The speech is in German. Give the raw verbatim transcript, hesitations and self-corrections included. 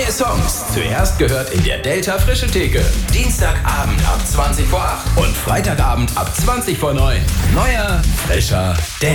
Neue Songs. Zuerst gehört in der Delta Frische Theke. Dienstagabend ab zwanzig vor acht und Freitagabend ab zwanzig vor neun. Neuer, frischer Delta.